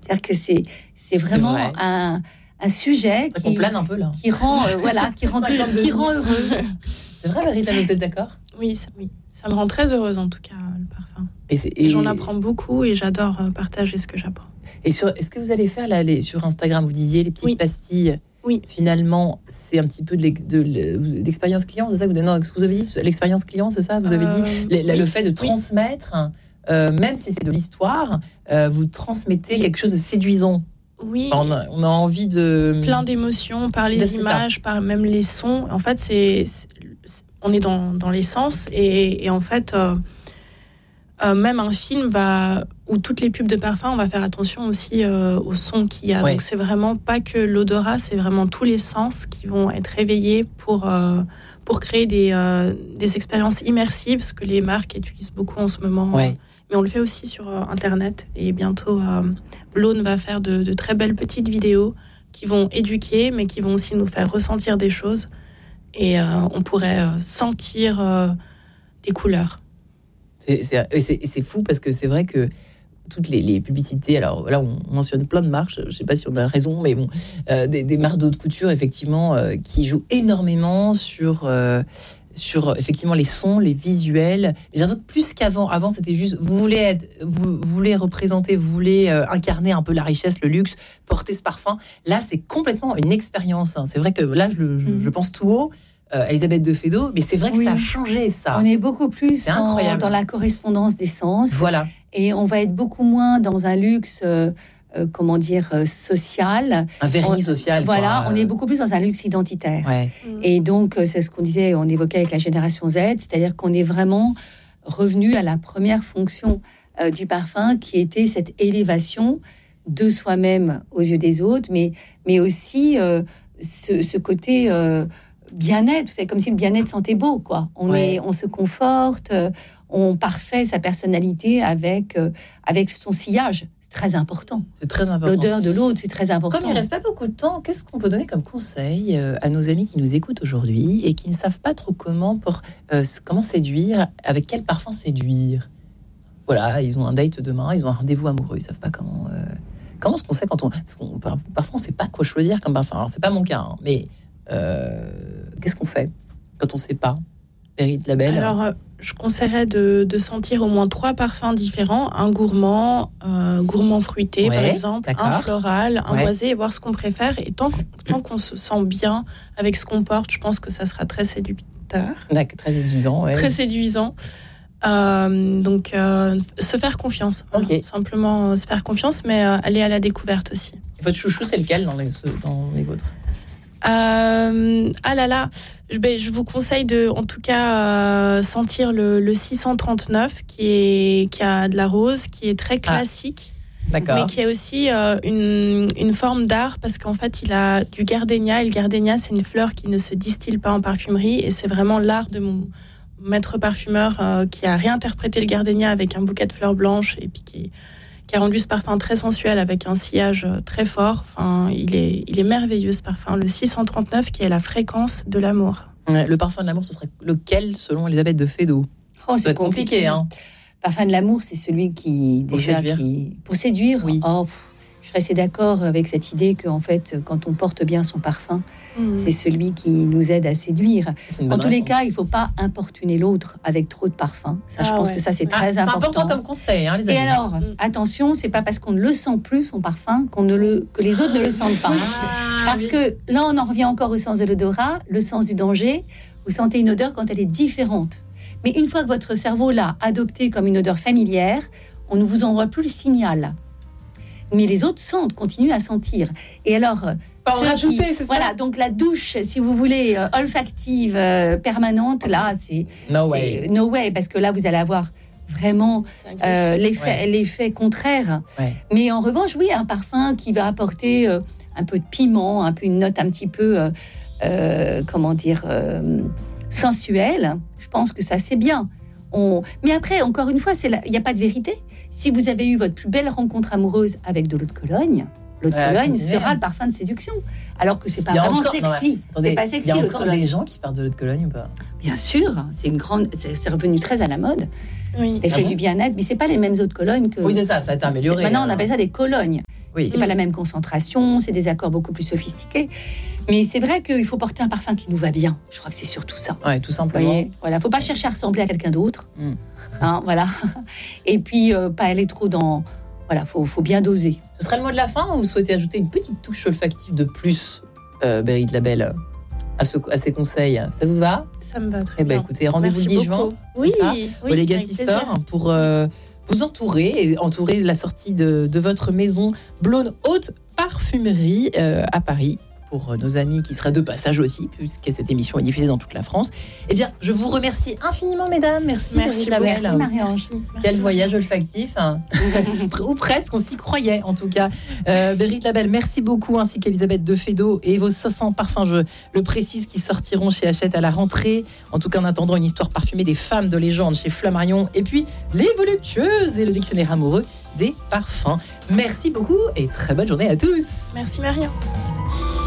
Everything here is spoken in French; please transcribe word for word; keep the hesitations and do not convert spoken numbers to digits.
C'est-à-dire que c'est, c'est vraiment c'est un, un sujet qui, plane un peu, là. qui rend, euh, voilà, qui rend, qui rend heureux. C'est vrai, Marie, vous êtes d'accord ? Oui, ça, oui, ça me rend très heureuse en tout cas, le parfum. Et, c'est, et... et j'en apprends beaucoup et j'adore partager ce que j'apprends. Et sur, est-ce que vous allez faire là, les, sur Instagram, vous disiez les petites oui. pastilles. Oui. Finalement, c'est un petit peu de, l'ex, de, de l'expérience client, c'est ça que vous, non, ce que vous avez dit, l'expérience client, c'est ça, vous avez euh, dit le, oui. le fait de transmettre, oui. euh, même si c'est de l'histoire, euh, vous transmettez oui. quelque chose de séduisant. Oui. On a, on a envie de plein d'émotions par les c'est images, ça. Par même les sons. En fait, c'est, c'est on est dans, dans les sens et, et en fait. Euh, Euh, même un film va, où toutes les pubs de parfum, on va faire attention aussi euh, au son qu'il y a. Ouais. Donc c'est vraiment pas que l'odorat, c'est vraiment tous les sens qui vont être réveillés pour, euh, pour créer des, euh, des expériences immersives, ce que les marques utilisent beaucoup en ce moment. Ouais. Mais on le fait aussi sur euh, Internet. Et bientôt, euh, Blone va faire de, de très belles petites vidéos qui vont éduquer, mais qui vont aussi nous faire ressentir des choses. Et euh, on pourrait euh, sentir euh, des couleurs. C'est, c'est, c'est, c'est fou parce que c'est vrai que toutes les, les publicités, alors là on mentionne plein de marques, je ne sais pas si on a raison, mais bon, euh, des, des marques de haute couture effectivement euh, qui jouent énormément sur, euh, sur effectivement les sons, les visuels, mais j'ai l'impression que plus qu'avant. Avant c'était juste vous voulez être, vous, vous voulez représenter, vous voulez euh, incarner un peu la richesse, le luxe, porter ce parfum. Là c'est complètement une expérience. Hein. C'est vrai que là je, je, je pense tout haut. Euh, Elisabeth de Fédot, mais c'est vrai que oui. ça a changé, ça. On est beaucoup plus dans, dans la correspondance des sens. Voilà. Et on va être beaucoup moins dans un luxe, euh, euh, comment dire, euh, social. Un vernis on, social. Voilà, quoi. on est beaucoup plus dans un luxe identitaire. Ouais. Mmh. Et donc, euh, c'est ce qu'on disait, on évoquait avec la génération Z, c'est-à-dire qu'on est vraiment revenu à la première fonction euh, du parfum, qui était cette élévation de soi-même aux yeux des autres, mais, mais aussi euh, ce, ce côté... Euh, bien-être, c'est comme si le bien-être sentait beau, quoi. On ouais. est, on se conforte, euh, on parfait sa personnalité avec euh, avec son sillage. C'est très important. C'est très important. L'odeur de l'autre, c'est très important. Comme il reste pas beaucoup de temps, qu'est-ce qu'on peut donner comme conseil euh, à nos amis qui nous écoutent aujourd'hui et qui ne savent pas trop comment pour euh, comment séduire, avec quel parfum séduire. Voilà, ils ont un date demain, ils ont un rendez-vous amoureux, ils savent pas comment. Euh, comment est-ce qu'on sait quand on, parce qu'on parfois on sait pas quoi choisir comme parfum. Alors c'est pas mon cas, hein, mais Euh, qu'est-ce qu'on fait quand on ne sait pas, Perrine Labelle? Alors, euh, je conseillerais de, de sentir au moins trois parfums différents. Un gourmand, euh, gourmand fruité, ouais, par exemple, d'accord. Un floral, un ouais. boisé, et voir ce qu'on préfère. Et tant, tant qu'on se sent bien avec ce qu'on porte, je pense que ça sera très séducteur. D'accord, très séduisant. Ouais. Très séduisant. Euh, donc, euh, se faire confiance. Voilà. Okay. Simplement euh, se faire confiance, mais euh, aller à la découverte aussi. Et votre chouchou, c'est lequel dans les, dans les vôtres? Euh, ah là là, je, ben, je vous conseille de, en tout cas, euh, sentir le, le six cent trente-neuf qui est qui a de la rose, qui est très classique, ah, d'accord. mais qui a aussi euh, une une forme d'art parce qu'en fait il a du gardénia et le gardénia c'est une fleur qui ne se distille pas en parfumerie et c'est vraiment l'art de mon maître parfumeur euh, qui a réinterprété le gardénia avec un bouquet de fleurs blanches et puis qui qui a rendu ce parfum très sensuel avec un sillage très fort. Enfin, il est, il est merveilleux ce parfum. Le six cent trente-neuf qui est la fréquence de l'amour. Ouais, le parfum de l'amour, ce serait lequel selon Elisabeth de Fédot? Oh, c'est compliqué. Hein. Parfum de l'amour, c'est celui qui pour déjà séduire. Qui pour séduire. Oui. Oh, pff, je serais assez d'accord avec cette idée qu'en fait, quand on porte bien son parfum, mmh. c'est celui qui nous aide à séduire. En tous les cas, il ne faut pas importuner l'autre avec trop de parfum. Ça, ah je pense ouais. que ça, c'est ah, très c'est important. C'est important comme conseil, hein, les amis. Et alors, mmh. attention, c'est pas parce qu'on ne le sent plus, son parfum, qu'on ne le, que les autres ne le sentent pas. Ah, parce oui. que là, on en revient encore au sens de l'odorat, le sens du danger. Vous sentez une odeur quand elle est différente. Mais une fois que votre cerveau l'a adoptée comme une odeur familière, on ne vous envoie plus le signal. Mais les autres sentent, continuent à sentir. Et alors, pas en rajouter, qui, c'est voilà, ça. Donc la douche, si vous voulez, euh, olfactive, euh, permanente, là, c'est no c'est, way, no way, parce que là, vous allez avoir vraiment euh, l'effet, ouais. l'effet contraire. Ouais. Mais en revanche, oui, un parfum qui va apporter euh, un peu de piment, un peu une note un petit peu, euh, euh, comment dire, euh, sensuelle. Je pense que ça, c'est bien. On... Mais après, encore une fois, il n'y a pas de vérité. Si vous avez eu votre plus belle rencontre amoureuse avec de l'eau de Cologne, l'eau de ouais, Cologne sera le parfum de séduction. Alors que c'est pas vraiment encore, sexy. Non, attendez, c'est pas sexy. Il y a encore des gens qui parlent de l'eau de Cologne ou pas? Bien sûr, c'est une grande, c'est, c'est revenu très à la mode. Oui. L'effet ah bon du bien-être, mais c'est pas les mêmes eaux de Cologne que. Oui, c'est ça, ça a été amélioré. Maintenant, on appelle ça des colognes. Oui. C'est mmh. pas la même concentration, c'est des accords beaucoup plus sophistiqués. Mais c'est vrai qu'il faut porter un parfum qui nous va bien. Je crois que c'est surtout ça. Ouais, tout simplement. Voyez, voilà, faut pas chercher à ressembler à quelqu'un d'autre. Mm. Hein, voilà. Et puis euh, pas aller trop dans. Voilà, faut, faut bien doser. Ce sera le mot de la fin, ou vous souhaitez ajouter une petite touche olfactive de plus, euh, Berit Labelle, à, ce, à ces conseils? Ça vous va? Ça me va très eh ben, bien. Écoutez, rendez-vous Merci le dix juin. Oui, ça, oui, au Legacy Store pour euh, vous entourer et entourer la sortie de, de votre maison Blonde Haute Parfumerie euh, à Paris. Pour nos amis qui seraient de passage aussi, puisque cette émission est diffusée dans toute la France. Eh bien, je vous remercie infiniment, mesdames. Merci, merci, Labelle. Merci Marie-Ange. Quel voyage olfactif, hein. Ou presque, on s'y croyait en tout cas. Euh, Berit Labelle, merci beaucoup, ainsi qu'Elisabeth Defedo et vos cinq cents parfums, je le précise, qui sortiront chez Hachette à la rentrée. En tout cas, en attendant, une histoire parfumée des femmes de légende chez Flammarion. Et puis, Les Voluptueuses et le dictionnaire amoureux des parfums. Merci beaucoup et très bonne journée à tous. Merci Marion.